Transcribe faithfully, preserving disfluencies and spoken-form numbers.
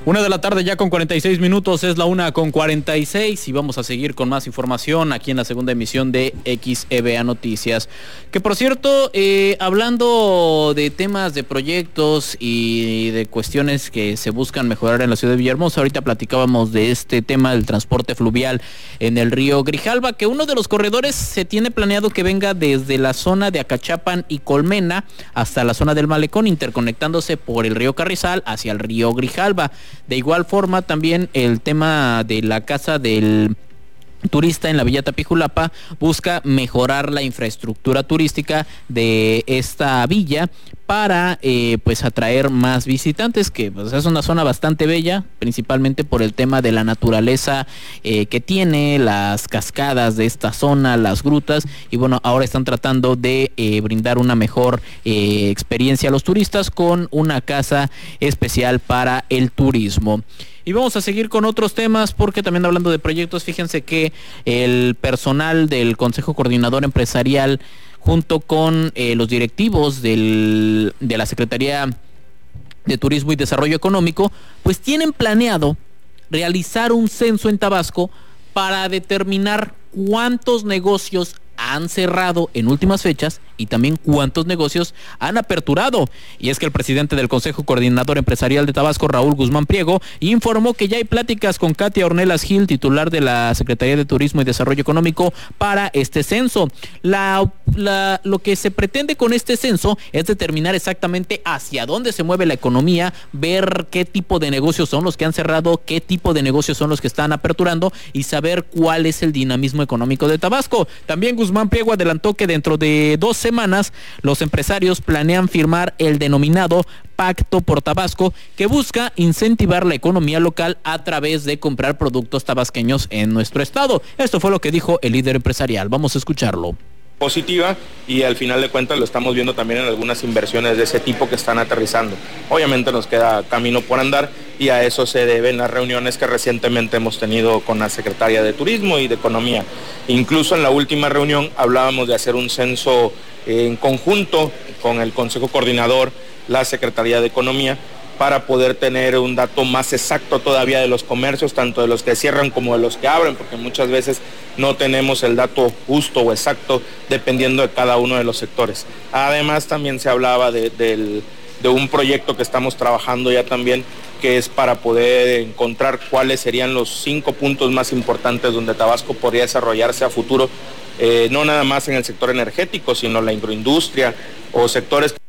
Una de la tarde ya con cuarenta y seis minutos, es la una con cuarenta y seis y vamos a seguir con más información aquí en la segunda emisión de X E B A Noticias. Que por cierto, eh, hablando de temas de proyectos y de cuestiones que se buscan mejorar en la ciudad de Villahermosa, ahorita platicábamos de este tema del transporte fluvial en el río Grijalva, que uno de los corredores se tiene planeado que venga desde la zona de Acachapan y Colmena hasta la zona del Malecón, interconectándose por el río Carrizal hacia el río Grijalva. De igual forma, también el tema de la casa del turista en la Villa Tapijulapa busca mejorar la infraestructura turística de esta villa para eh, pues atraer más visitantes, que pues, es una zona bastante bella, principalmente por el tema de la naturaleza eh, que tiene, las cascadas de esta zona, las grutas, y bueno, ahora están tratando de eh, brindar una mejor eh, experiencia a los turistas con una casa especial para el turismo. Y vamos a seguir con otros temas, porque también hablando de proyectos, fíjense que el personal del Consejo Coordinador Empresarial, junto con eh, los directivos del, de la Secretaría de Turismo y Desarrollo Económico, pues tienen planeado realizar un censo en Tabasco para determinar cuántos negocios han cerrado en últimas fechas y también cuántos negocios han aperturado. Y es que el presidente del Consejo Coordinador Empresarial de Tabasco, Raúl Guzmán Priego, informó que ya hay pláticas con Katia Ornelas Gil, titular de la Secretaría de Turismo y Desarrollo Económico, para este censo. La, la, lo que se pretende con este censo es determinar exactamente hacia dónde se mueve la economía, ver qué tipo de negocios son los que han cerrado, qué tipo de negocios son los que están aperturando y saber cuál es el dinamismo económico de Tabasco. También Guzmán Priego adelantó que dentro de dos semanas los empresarios planean firmar el denominado Pacto por Tabasco, que busca incentivar la economía local a través de comprar productos tabasqueños en nuestro estado. Esto fue lo que dijo el líder empresarial. Vamos a escucharlo. Positiva, y al final de cuentas lo estamos viendo también en algunas inversiones de ese tipo que están aterrizando. Obviamente nos queda camino por andar y a eso se deben las reuniones que recientemente hemos tenido con la Secretaría de Turismo y de Economía. Incluso en la última reunión hablábamos de hacer un censo en conjunto con el Consejo Coordinador, la Secretaría de Economía, para poder tener un dato más exacto todavía de los comercios, tanto de los que cierran como de los que abren, porque muchas veces no tenemos el dato justo o exacto dependiendo de cada uno de los sectores. Además, también se hablaba de, de, de un proyecto que estamos trabajando ya también, que es para poder encontrar cuáles serían los cinco puntos más importantes donde Tabasco podría desarrollarse a futuro, eh, no nada más en el sector energético, sino la agroindustria o sectores